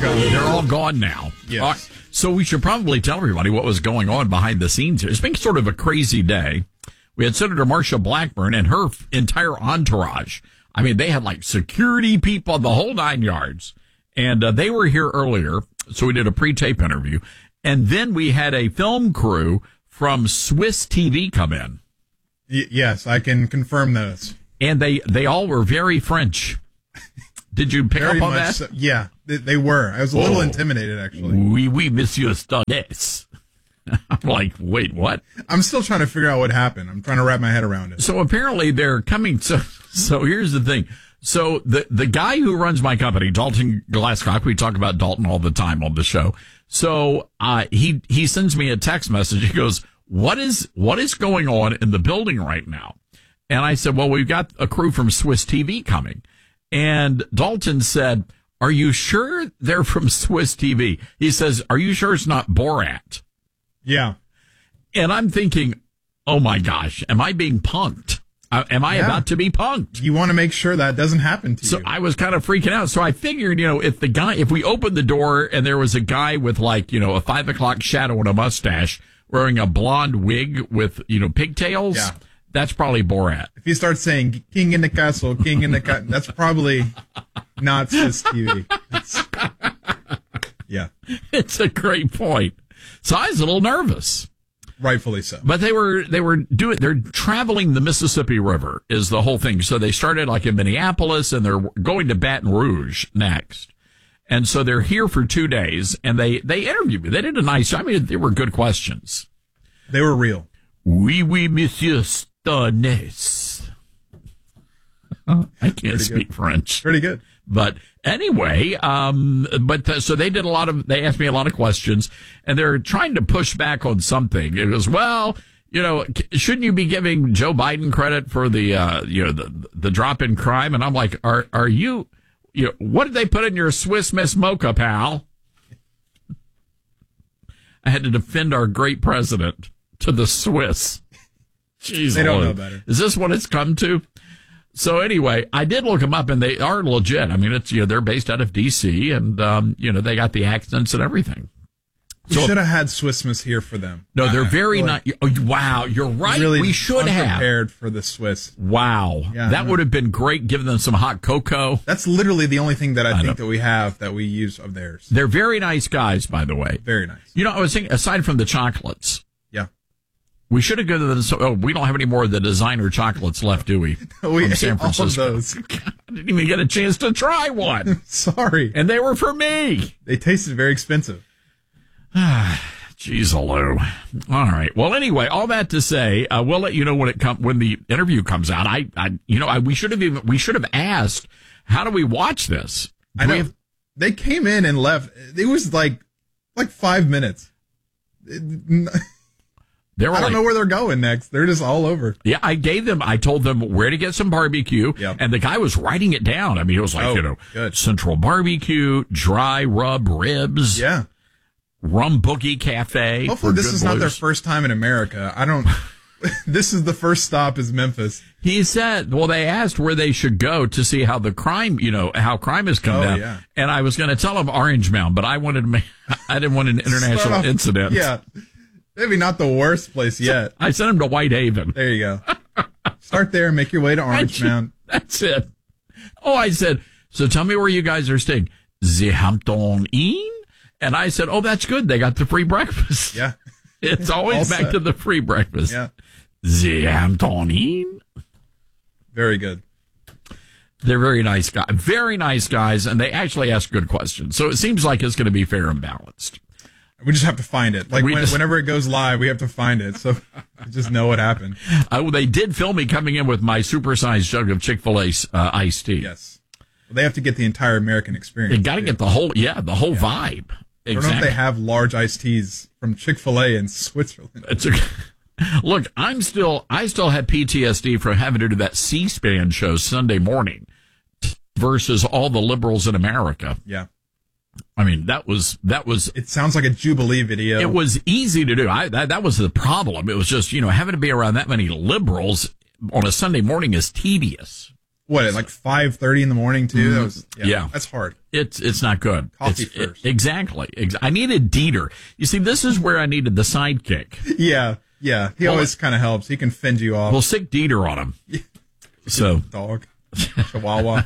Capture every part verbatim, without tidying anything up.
gone. They're all gone now. Yes. All right. So we should probably tell everybody what was going on behind the scenes here. It's been sort of a crazy day. We had Senator Marsha Blackburn and her entire entourage. I mean, they had like security people, the whole nine yards. And uh, they were here earlier, so we did a pre-tape interview. And then we had a film crew from Swiss T V come in. Y- yes, I can confirm those. And they, they all were very French. Did you pick Very up on much that? so. Yeah, they, they were. I was a little Oh. intimidated, actually. Oui, oui, Monsieur Stoness. I'm like, wait, what? I'm still trying to figure out what happened. I'm trying to wrap my head around it. So apparently they're coming. So, so here's the thing. So the, the guy who runs my company, Dalton Glasscock, we talk about Dalton all the time on the show. So, uh, he, he sends me a text message. He goes, what is, what is going on in the building right now? And I said, well, we've got a crew from Swiss T V coming. And Dalton said, are you sure they're from Swiss T V? He says, are you sure it's not Borat? Yeah. And I'm thinking, oh my gosh, am I being punked? Uh, am I Yeah. about to be punked? You want to make sure that doesn't happen to So you. I was kind of freaking out. So I figured, you know, if the guy, if we opened the door and there was a guy with like, you know, a five o'clock shadow and a mustache wearing a blonde wig with, you know, pigtails, Yeah. that's probably Borat. If you start saying "King in the Castle," "King in the Castle," that's probably not Swiss T V. It's, yeah, It's a great point. So I was a little nervous. rightfully so. But they were, they were doing, they're traveling the Mississippi River is the whole thing. So they started like in Minneapolis and they're going to Baton Rouge next. And so they're here for two days and they, they interviewed me. They did a nice job. I mean, they were good questions. They were real. Oui, oui, Monsieur Stoness. I can't speak French. Pretty good. But anyway, um, but uh, so they did a lot of, they asked me a lot of questions and they're trying to push back on something. It was, well, you know, c- shouldn't you be giving Joe Biden credit for the, uh, you know, the, the drop in crime? And I'm like, are, are you, you know, what did they put in your Swiss Miss Mocha, pal? I had to defend our great president to the Swiss. Jeez, They don't Lord. know better. Is this what it's come to? So anyway, I did look them up, and they are legit. I mean, it's, you know, they're based out of D C, and um, you know, they got the accents and everything. We should have had Swiss Miss here for them. No, they're I- I very feel not. like Oh, wow, you're right. Really we should have. unprepared for the Swiss. Wow, Yeah, I that know. would have been great. Giving them some hot cocoa. That's literally the only thing that I, I think know. that we have that we use of theirs. They're very nice guys, by the way. Very nice. You know, I was thinking, aside from the chocolates, Yeah. we should have given them. So, oh, we don't have any more of the designer chocolates left, do we? We From ate San all of Francisco. those. I didn't even get a chance to try one, Sorry. and they were for me. They tasted very expensive. Jeez, Lou. All right. Well, anyway, all that to say, uh, we'll let you know when it come when the interview comes out. I, I you know, I, we should have even we should have asked, how do we watch this? Do I know. we have- They came in and left. It was like, like five minutes. It- they were I don't like, know where they're going next. They're just all over. yeah, I gave them. I told them where to get some barbecue, Yep. and the guy was writing it down. I mean, it was like Oh, you know, good. Central Barbecue, dry rub ribs, Yeah. Rum Boogie Cafe. Hopefully for this good is not their blues. first time in America. I don't. This is the first stop is Memphis. He said, well, they asked where they should go to see how the crime, you know, how crime has come Oh, down. yeah. And I was going to tell him Orange Mound, but I wanted to make, I didn't want an international Start off- incident. Yeah. Maybe not the worst place yet. I sent him to Whitehaven. There you go. Start there and make your way to Orange Mound. That's it. Oh, I said, so tell me where you guys are staying. The Hampton Inn? And I said, oh, that's good. They got the free breakfast. Yeah. It's always All back set. to the free breakfast. Yeah. The Hampton Inn? Very good. They're very nice guys, very nice guys, and they actually ask good questions. So it seems like it's going to be fair and balanced. We just have to find it. Like We when, just- whenever it goes live, we have to find it. So we just know what happened. Uh, well, they did film me coming in with my supersized jug of Chick-fil-A uh, iced tea. Yes. Well, they have to get the entire American experience. They got to get the whole, yeah, the whole vibe. I don't know if Exactly. they have large iced teas from Chick-fil-A in Switzerland. It's a, look, I'm still, I still have P T S D from having to do that C-SPAN show Sunday morning versus all the liberals in America. Yeah. I mean, that was, that was, It sounds like a Jubilee video. it was easy to do. I, that, that was the problem. It was just, you know, having to be around that many liberals on a Sunday morning is tedious. What, at like five thirty in the morning, too? Mm-hmm. That was, yeah, yeah. That's hard. It's it's not good. Coffee it's, first. It, exactly. Ex- I needed Dieter. You see, this is where I needed the sidekick. Yeah, yeah. He well, always kind of helps. He can fend you off. We'll stick Dieter on him. So Dog. Chihuahua.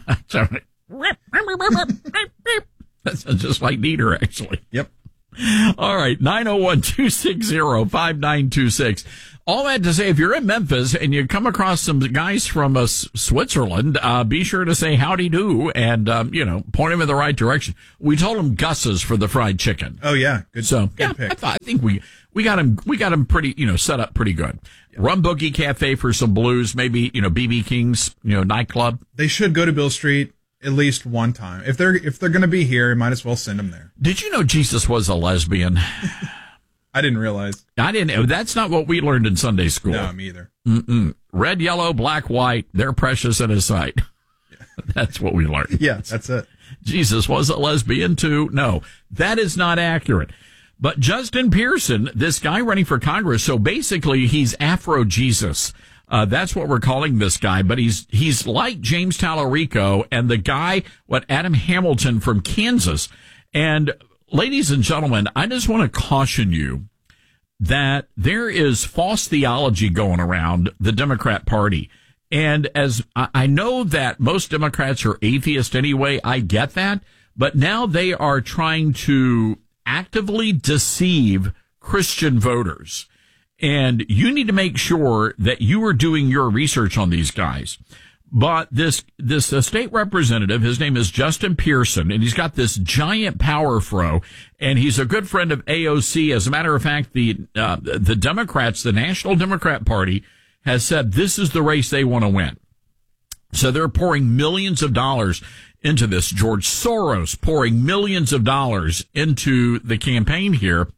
That's just like Dieter, actually. Yep. All right, nine oh one, two six zero, five nine two six. All that to say, if you're in Memphis and you come across some guys from uh, Switzerland, uh, be sure to say howdy do and, um, you know, point them in the right direction. We told them Gus's for the fried chicken. Oh, yeah. Good. So, good yeah, pick. I, thought, I think we, we got him, we got him pretty, you know, set up pretty good. Yeah. Rum Boogie Cafe for some blues, maybe, you know, B B King's, you know, nightclub. They should go to Bill Street at least one time. If they're, if they're going to be here, might as well send them there. Did you know Jesus was a lesbian? I didn't realize. I didn't. That's not what we learned in Sunday school. No, me either. Mm-mm. Red, yellow, black, white, they're precious in his sight. Yeah. That's what we learned. Yeah, that's it. Jesus was a lesbian too. No, that is not accurate. But Justin Pearson, this guy running for Congress, so basically he's Afro Jesus. Uh, that's what we're calling this guy, but he's, he's like James Tallarico and the guy, what, Adam Hamilton from Kansas. And ladies and gentlemen, I just want to caution you that there is false theology going around the Democrat Party. And as I know that most Democrats are atheist anyway, I get that, but now they are trying to actively deceive Christian voters. And you need to make sure that you are doing your research on these guys. But this, this uh, state representative, his name is Justin Pearson, and he's got this giant power fro, and he's a good friend of A O C. As a matter of fact, the, uh, the Democrats, the National Democrat Party, has said this is the race they want to win. So they're pouring millions of dollars into this. George Soros pouring millions of dollars into the campaign here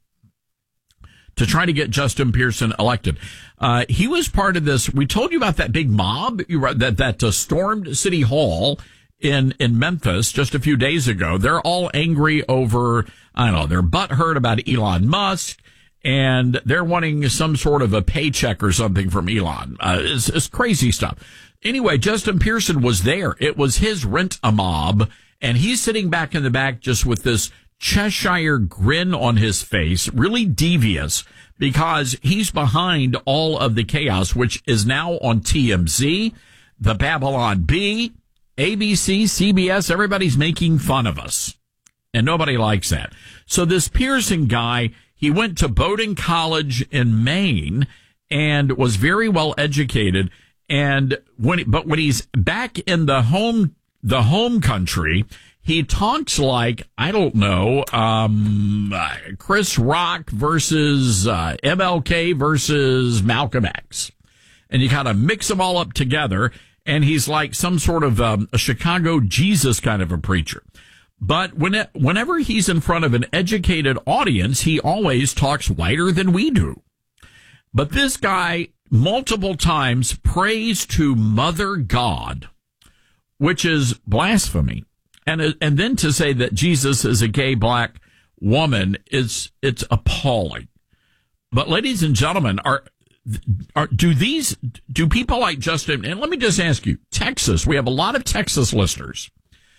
to try to get Justin Pearson elected. Uh, he was part of this. We told you about that big mob that, that uh, stormed City Hall in, in Memphis just a few days ago. They're all angry over, I don't know, they're butthurt about Elon Musk, and they're wanting some sort of a paycheck or something from Elon. Uh, it's, it's crazy stuff. Anyway, Justin Pearson was there. It was his rent-a-mob, and he's sitting back in the back just with this Cheshire grin on his face, really devious, because he's behind all of the chaos, which is now on T M Z, the Babylon Bee, A B C, C B S. Everybody's making fun of us, and nobody likes that. So this Pearson guy, he went to Bowdoin College in Maine and was very well educated. And when, but when he's back in the home, the home country, he talks like, I don't know, um, uh, Chris Rock versus uh, M L K versus Malcolm X. And you kind of mix them all up together, and he's like some sort of um, a Chicago Jesus kind of a preacher. But when it, whenever he's in front of an educated audience, he always talks whiter than we do. But this guy multiple times prays to Mother God, which is blasphemy. And and then to say that Jesus is a gay black woman is it's appalling. But ladies and gentlemen, are are do these do people like Justin? And let me just ask you, Texas. We have a lot of Texas listeners.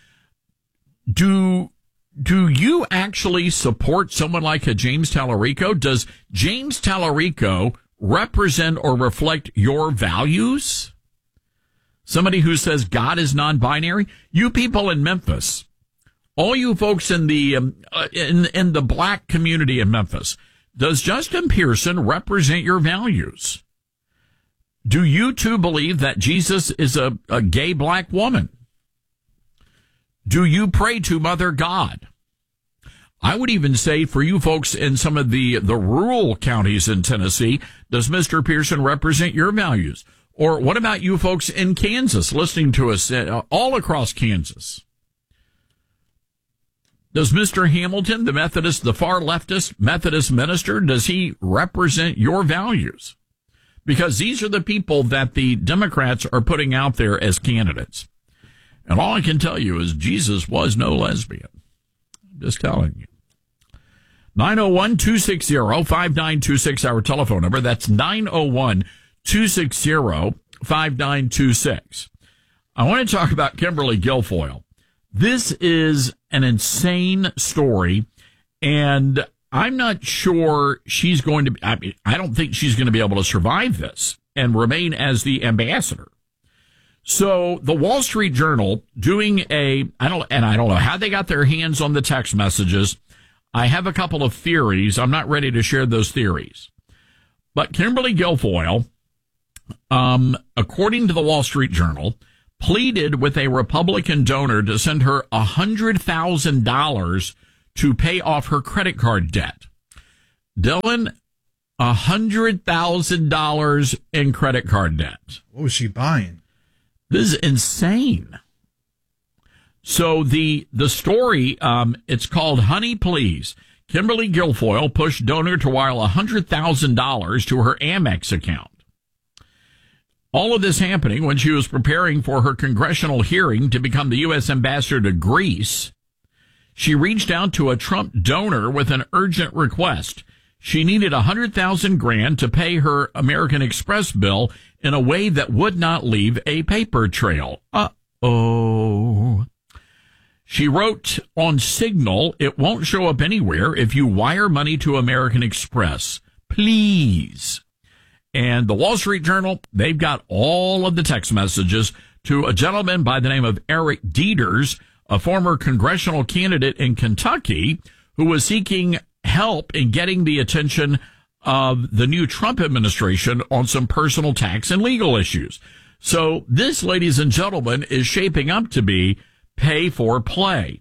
Do do you actually support someone like a James Tallarico? Does James Tallarico represent or reflect your values? Somebody who says God is non-binary? You people in Memphis, all you folks in the um, uh, in in the black community in Memphis, does Justin Pearson represent your values? Do you too believe that Jesus is a, a gay black woman? Do you pray to Mother God? I would even say for you folks in some of the, the rural counties in Tennessee, does Mister Pearson represent your values? Or what about you folks in Kansas listening to us uh, all across Kansas? Does Mister Hamilton, the Methodist, the far leftist Methodist minister, does he represent your values? Because these are the people that the Democrats are putting out there as candidates. And all I can tell you is Jesus was no lesbian. I'm just telling you. nine oh one, two six zero, five nine two six, our telephone number. That's nine oh one, two six zero, five nine two six. I want to talk about Kimberly Guilfoyle. This is an insane story, and I'm not sure she's going to be, I mean, I don't think she's going to be able to survive this and remain as the ambassador. So the Wall Street Journal doing a, I don't, and I don't know how they got their hands on the text messages. I have a couple of theories. I'm not ready to share those theories. But Kimberly Guilfoyle, um, according to the Wall Street Journal, pleaded with a Republican donor to send her one hundred thousand dollars to pay off her credit card debt. Dylan, one hundred thousand dollars in credit card debt. What was she buying? This is insane. So the the story, um, it's called Honey Please. Kimberly Guilfoyle pushed donor to wire one hundred thousand dollars to her Amex account. All of this happening when she was preparing for her congressional hearing to become the U S ambassador to Greece. She reached out to a Trump donor with an urgent request. She needed one hundred thousand grand to pay her American Express bill in a way that would not leave a paper trail. Uh-oh. She wrote on Signal, it won't show up anywhere if you wire money to American Express. Please. And the Wall Street Journal, they've got all of the text messages to a gentleman by the name of Eric Dieters, a former congressional candidate in Kentucky, who was seeking help in getting the attention of the new Trump administration on some personal tax and legal issues. So this, ladies and gentlemen, is shaping up to be pay for play.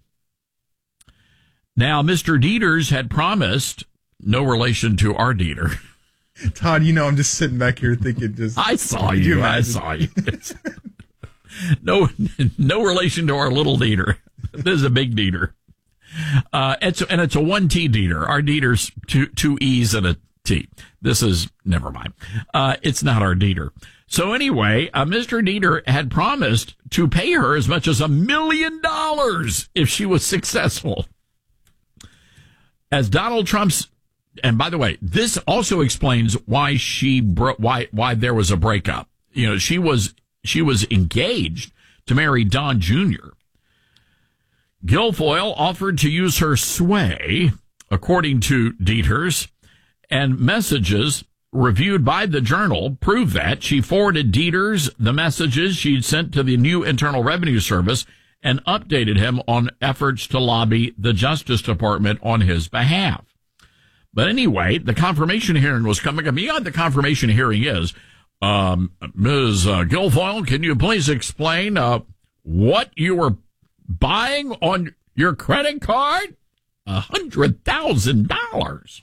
Now, Mister Dieters had promised, no relation to our Dieter. Todd, you know, I'm just sitting back here thinking just... I saw you. you I saw you. no, no relation to our little Dieter. This is a big Dieter. Uh, it's, and it's a one T Dieter. Our Dieter's two, two E's and a T. This is, never mind. Uh, it's not our Dieter. So anyway, uh, Mister Dieter had promised to pay her as much as a million dollars if she was successful. As Donald Trump's, and by the way, this also explains why she bro- why why there was a breakup. You know, she was she was engaged to marry Don Junior Guilfoyle offered to use her sway, according to Dieters, and messages reviewed by the Journal prove that. She forwarded Dieters the messages she'd sent to the new Internal Revenue Service and updated him on efforts to lobby the Justice Department on his behalf. But anyway, the confirmation hearing was coming up. You know what the confirmation hearing is? Um, Miz Uh, Guilfoyle, can you please explain uh, what you were buying on your credit card? A hundred thousand dollars.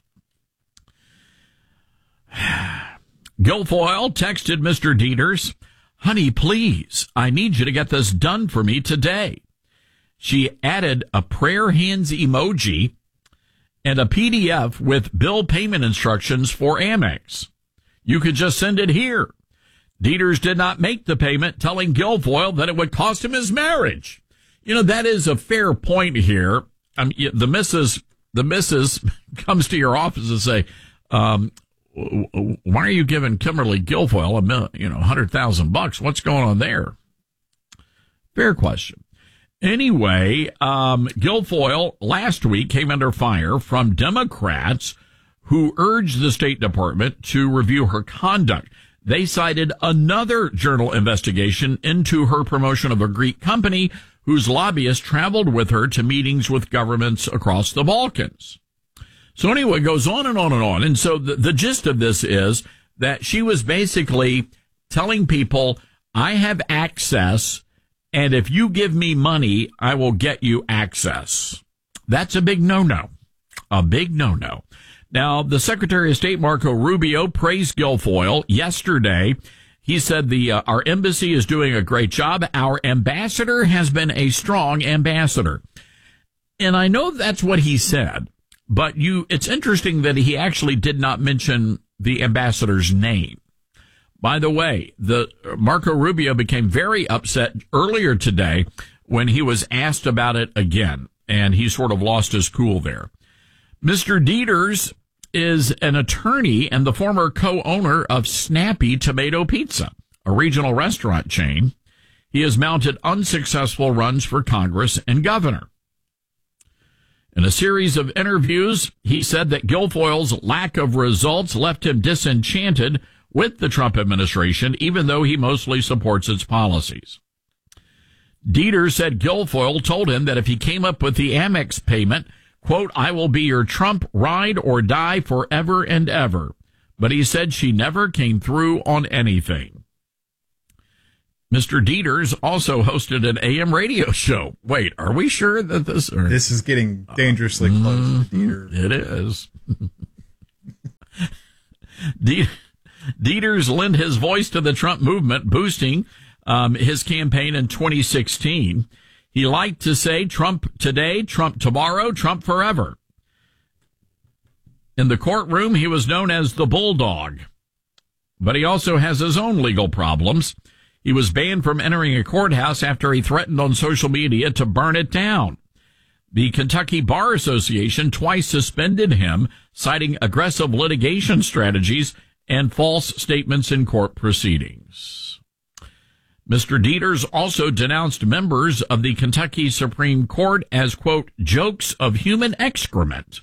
Guilfoyle texted Mister Dieters, honey, please, I need you to get this done for me today. She added a prayer hands emoji and a P D F with bill payment instructions for Amex. You could just send it here. Dieters did not make the payment, telling Guilfoyle that it would cost him his marriage. You know, that is a fair point here. I mean, the missus, the missus comes to your office and say, um, why are you giving Kimberly Guilfoyle a mil, you know, hundred thousand bucks? What's going on there? Fair question. Anyway, um, Guilfoyle last week came under fire from Democrats who urged the State Department to review her conduct. They cited another Journal investigation into her promotion of a Greek company whose lobbyists traveled with her to meetings with governments across the Balkans. So anyway, it goes on and on and on. And so the, the gist of this is that she was basically telling people, I have access, and if you give me money, I will get you access. That's a big no-no. A big no-no. Now, the Secretary of State, Marco Rubio, praised Guilfoyle yesterday. He said the uh, our embassy is doing a great job. Our ambassador has been a strong ambassador. And I know that's what he said. But you, it's interesting that he actually did not mention the ambassador's name. By the way, the Marco Rubio became very upset earlier today when he was asked about it again, and he sort of lost his cool there. Mister Dieters is an attorney and the former co-owner of Snappy Tomato Pizza, a regional restaurant chain. he has mounted unsuccessful runs for Congress and governor. In a series of interviews, he said that Guilfoyle's lack of results left him disenchanted with the Trump administration, even though he mostly supports its policies. Dieter said Guilfoyle told him that if he came up with the Amex payment, quote, I will be your Trump ride or die forever and ever. But he said she never came through on anything. Mister Dieters also hosted an A M radio show. Wait, are we sure that this... Or, this is getting dangerously uh, close to Dieter. It is. Die- Dieters lent his voice to the Trump movement, boosting um, his campaign in twenty sixteen. He liked to say Trump today, Trump tomorrow, Trump forever. In the courtroom, he was known as the Bulldog. But he also has his own legal problems. He was banned from entering a courthouse after he threatened on social media to burn it down. The Kentucky Bar Association twice suspended him, citing aggressive litigation strategies and false statements in court proceedings. Mister Dieters also denounced members of the Kentucky Supreme Court as, quote, jokes of human excrement.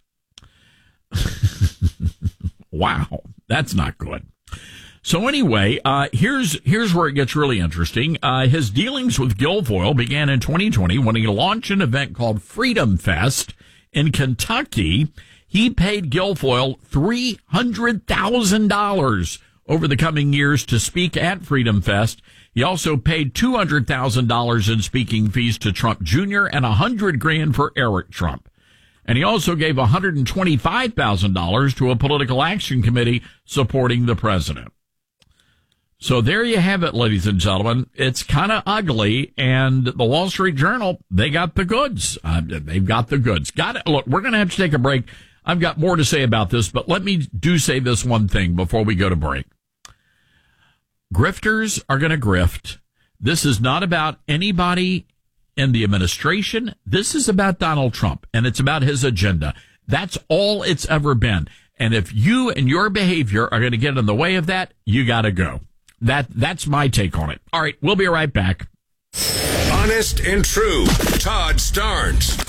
Wow, that's not good. So anyway, uh, here's, here's where it gets really interesting. Uh, his dealings with Guilfoyle began in twenty twenty when he launched an event called Freedom Fest in Kentucky. He paid Guilfoyle three hundred thousand dollars over the coming years to speak at Freedom Fest. He also paid two hundred thousand dollars in speaking fees to Trump Junior and one hundred grand for Eric Trump. And he also gave one hundred twenty-five thousand dollars to a political action committee supporting the president. So there you have it, ladies and gentlemen. It's kind of ugly, and the Wall Street Journal, they got the goods. Uh, they've got the goods. Got it. Look, we're going to have to take a break. I've got more to say about this, but let me do say this one thing before we go to break. Grifters are going to grift. This is not about anybody in the administration. This is about Donald Trump, and it's about his agenda. That's all it's ever been. And if you and your behavior are going to get in the way of that, you got to go. That that's my take on it. All right, we'll be right back. Honest and true. Todd Starnes.